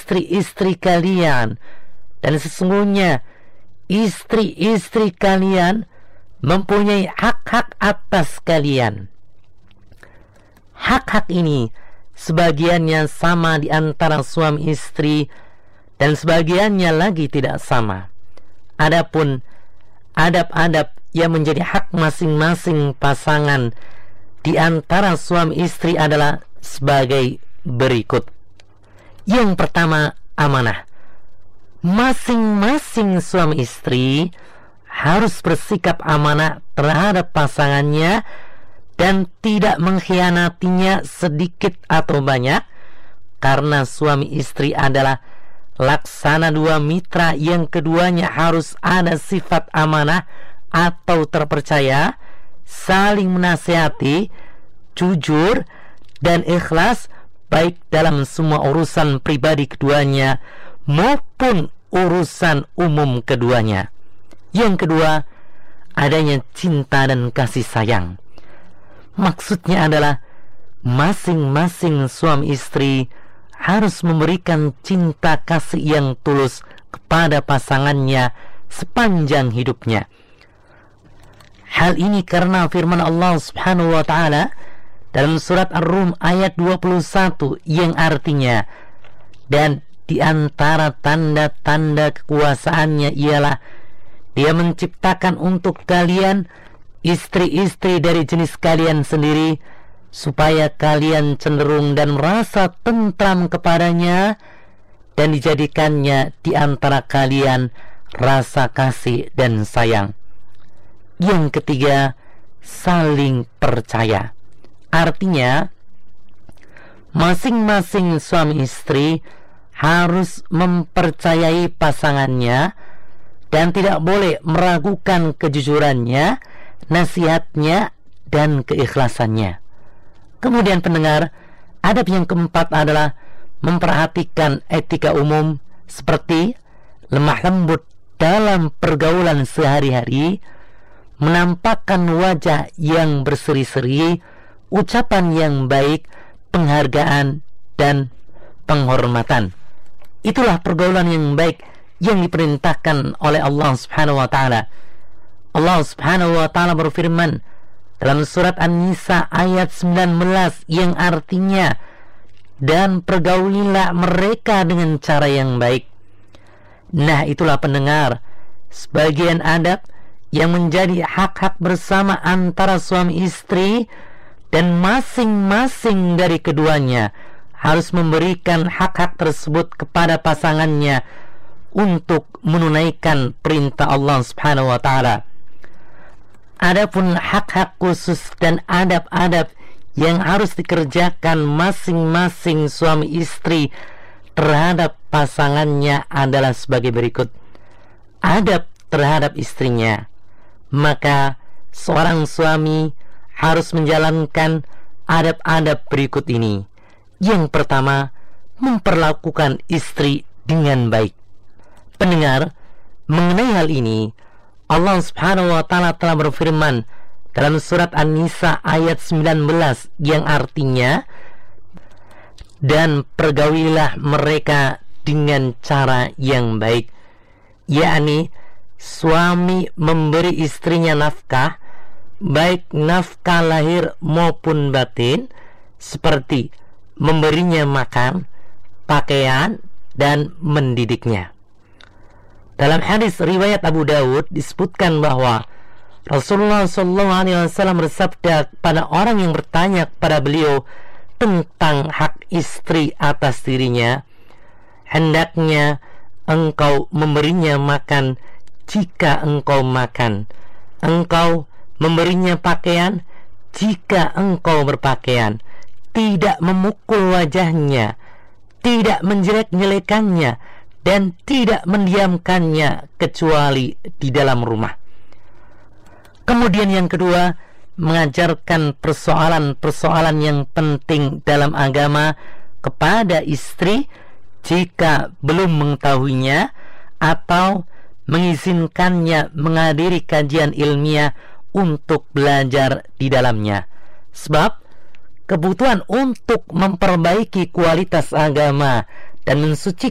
istri-istri kalian, dan sesungguhnya istri-istri kalian mempunyai hak-hak atas kalian. Hak-hak ini sebagiannya sama di antara suami istri dan sebagiannya lagi tidak sama. Adapun adab-adab yang menjadi hak masing-masing pasangan di antara suami istri adalah sebagai berikut. Yang pertama, amanah. Masing-masing suami istri harus bersikap amanah terhadap pasangannya dan tidak mengkhianatinya sedikit atau banyak, karena suami istri adalah laksana dua mitra yang keduanya harus ada sifat amanah atau terpercaya, saling menasihati, jujur, dan ikhlas baik dalam semua urusan pribadi keduanya maupun urusan umum keduanya. Yang kedua, adanya cinta dan kasih sayang. Maksudnya adalah masing-masing suami istri harus memberikan cinta kasih yang tulus kepada pasangannya sepanjang hidupnya. Hal ini karena firman Allah Subhanahu wa taala dalam surat Ar-Rum ayat 21 yang artinya, dan di antara tanda-tanda kekuasaannya ialah Dia menciptakan untuk kalian istri-istri dari jenis kalian sendiri, supaya kalian cenderung dan merasa tentram kepadanya, dan dijadikannya di antara kalian rasa kasih dan sayang. Yang ketiga, saling percaya. Artinya, masing-masing suami istri harus mempercayai pasangannya dan tidak boleh meragukan kejujurannya, nasihatnya, dan keikhlasannya. Kemudian pendengar, adab yang keempat adalah memperhatikan etika umum seperti lemah lembut dalam pergaulan sehari-hari, menampakkan wajah yang berseri-seri, ucapan yang baik, penghargaan, dan penghormatan. Itulah pergaulan yang baik yang diperintahkan oleh Allah Subhanahu wa taala. Allah Subhanahu wa taala berfirman dalam surat An-Nisa ayat 19 yang artinya, dan pergaulilah mereka dengan cara yang baik. Nah, itulah pendengar, sebagian adab yang menjadi hak-hak bersama antara suami istri, dan masing-masing dari keduanya harus memberikan hak-hak tersebut kepada pasangannya untuk menunaikan perintah Allah Subhanahu wa taala. Adapun hak-hak khusus dan adab-adab yang harus dikerjakan masing-masing suami istri terhadap pasangannya adalah sebagai berikut. Adab terhadap istrinya, maka seorang suami harus menjalankan adab-adab berikut ini. Yang pertama, memperlakukan istri dengan baik. Pendengar, mengenai hal ini Allah Subhanahu wa taala telah berfirman dalam surat An-Nisa ayat 19 yang artinya, dan pergaulilah mereka dengan cara yang baik, yakni suami memberi istrinya nafkah, baik nafkah lahir maupun batin, seperti memberinya makan, pakaian, dan mendidiknya. Dalam hadis riwayat Abu Dawud disebutkan bahwa Rasulullah SAW bersabda pada orang yang bertanya kepada beliau tentang hak istri atas dirinya, hendaknya engkau memberinya makan jika engkau makan, engkau memberinya pakaian jika engkau berpakaian, tidak memukul wajahnya, tidak menjelek-jelekannya, dan tidak mendiamkannya kecuali di dalam rumah. Kemudian yang kedua, mengajarkan persoalan-persoalan yang penting dalam agama kepada istri jika belum mengetahuinya, atau mengizinkannya menghadiri kajian ilmiah untuk belajar di dalamnya. Sebab kebutuhan untuk memperbaiki kualitas agama dan mensucikan